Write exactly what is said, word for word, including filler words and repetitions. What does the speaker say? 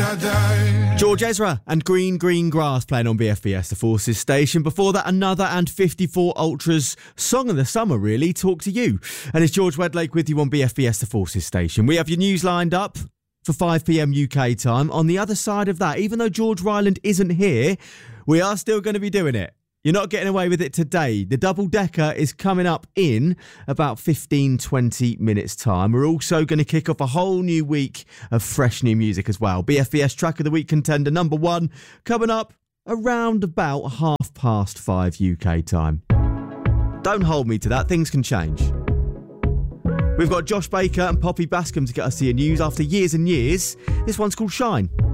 George Ezra and Green Green Grass playing on B F B S, the Forces station. Before that, another and fifty-four Ultras song of the summer, really, Talk to You. And it's George Wedlake with you on B F B S, the Forces station. We have your news lined up for five p.m. U K time. On the other side of that, even though George Ryland isn't here, we are still going to be doing it. You're not getting away with it today. The double-decker is coming up in about fifteen, twenty minutes' time. We're also going to kick off a whole new week of fresh new music as well. B F B S Track of the Week contender number one coming up around about half past five U K time. Don't hold me to that. Things can change. We've got Josh Baker and Poppy Bascom to get us to your news after years and years. This one's called Shine.